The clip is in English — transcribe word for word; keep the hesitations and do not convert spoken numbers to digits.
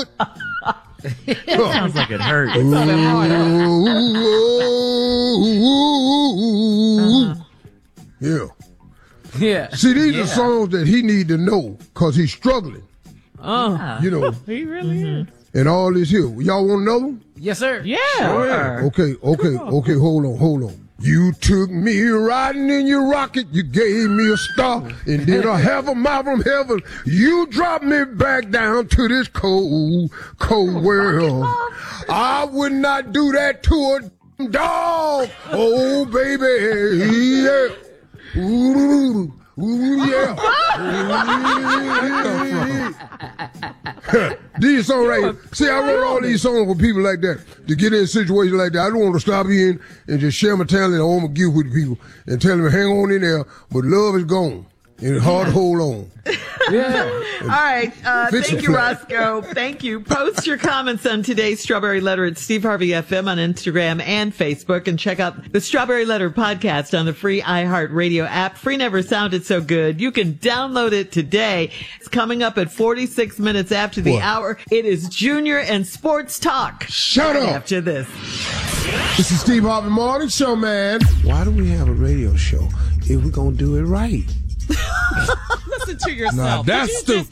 good. It sounds like it hurts. Ooh, ooh, ooh, ooh. Yeah. Yeah. See, these yeah. are songs that he need to know because he's struggling. Oh. You know. He really mm-hmm. is. And all this here. Y'all want another one? Yes, sir. Yeah. Sure. Okay, okay, okay, hold on, hold on. You took me riding in your rocket, you gave me a star, and then a half a mile from heaven, you dropped me back down to this cold, cold world. I would not do that to a dog. Oh, baby, yeah. Ooh, ooh, yeah. These songs right here. See, I wrote all these songs for people like that, to get in situations like that. I don't want to stop in and just share my talent. I want to give with people and tell them, hang on in there, but love is gone. And it's hard to hold on. Yeah. All right. Uh, thank you, Roscoe. Thank you. Post your comments on today's Strawberry Letter at Steve Harvey F M on Instagram and Facebook, and check out the Strawberry Letter podcast on the free iHeartRadio app. Free never sounded so good. You can download it today. It's coming up at forty-six minutes after the What? hour. It is Junior and Sports Talk. Shut up. After this. This is Steve Harvey Morning Show, man. Why do we have a radio show if we're going to do it right? Listen to yourself. Nah, that's stupid.